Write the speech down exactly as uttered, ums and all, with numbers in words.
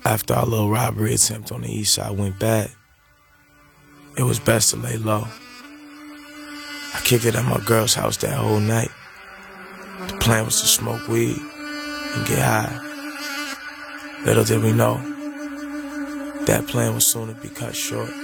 After our little robbery attempt on the east side went bad, it was best to lay low. I kicked it at my girl's house that whole night. The plan was to smoke weed and get high. Little did we know, that plan was soon to be cut short.